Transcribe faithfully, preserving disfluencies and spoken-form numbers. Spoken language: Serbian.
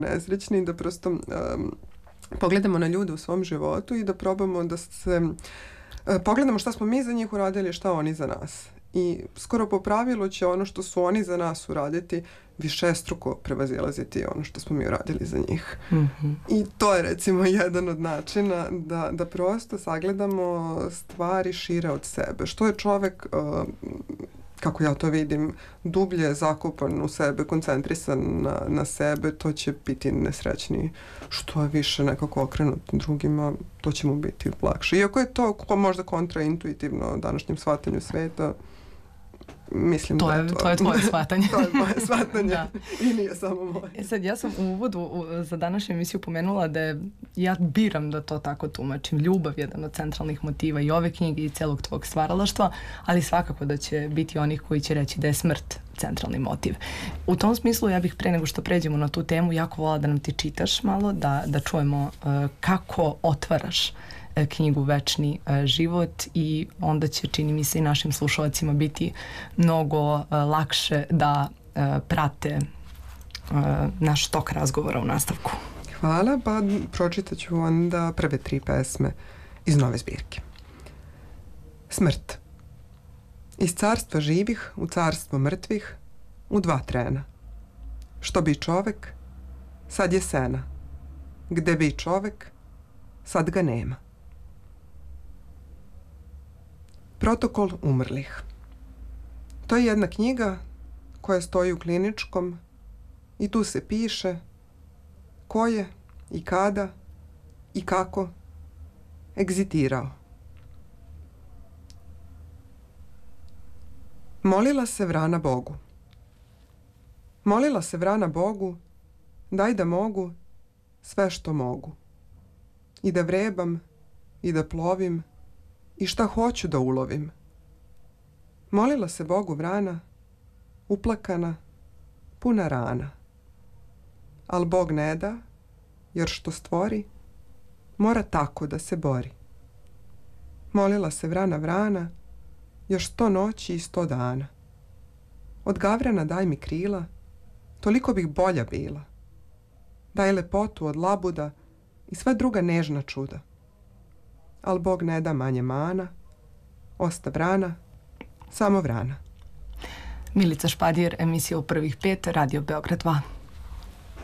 nesrećni i da prosto um, pogledamo na ljude u svom životu i da probamo da se uh, pogledamo šta smo mi za njih uradili, šta oni za nas. I skoro po pravilu će ono što su oni za nas uraditi višestruko prevazilaziti ono što smo mi uradili za njih. Mm-hmm. I to je recimo jedan od načina da, da prosto sagledamo stvari šire od sebe. Što je čovek, uh, kako ja to vidim, dublje zakopan u sebe, koncentrisan na, na sebe, to će biti nesrećniji. Što je više nekako okrenut drugima, to će mu biti lakše. Iako je to možda kontraintuitivno današnjem shvatanju sveta, mislim to da je to. To je tvoje shvatanje. To je moje shvatanje Da. I nije samo moje. E sad, ja sam u uvodu za današnju emisiju pomenula da je, ja biram da to tako tumačim, ljubav je jedan od centralnih motiva i ove knjige i celog tvog stvaralaštva, ali svakako da će biti onih koji će reći da je smrt centralni motiv. U tom smislu ja bih pre nego što pređemo na tu temu jako volila da nam ti čitaš malo, da, da čujemo uh, kako otvaraš knjigu Večni život i onda će, čini mi se, i našim slušalcima biti mnogo uh, lakše da uh, prate uh, naš tok razgovora u nastavku. Hvala, pa pročitat ću onda prve tri pesme iz nove zbirke. Smrt. Iz carstva živih u carstvo mrtvih u dva trena. Što bi čovek, sad je sena. Gde bi čovek, sad ga nema. Protokol umrlih. To je jedna knjiga koja stoji u kliničkom i tu se piše ko je i kada i kako egzitirao. Molila se vrana Bogu. Molila se vrana Bogu, daj da mogu sve što mogu. I da vrebam, i da plovim, i šta hoću da ulovim. Molila se Bogu vrana, uplakana, puna rana. Al Bog ne da, jer što stvori, mora tako da se bori. Molila se vrana vrana, još sto noći i sto dana. Od gavrana daj mi krila, toliko bih bolja bila. Daj lepotu od labuda i sva druga nežna čuda. Al Bog ne da manje mana, osta vrana, samo vrana. Milica Špadir, emisija u prvih pet, Radio Beograd dva.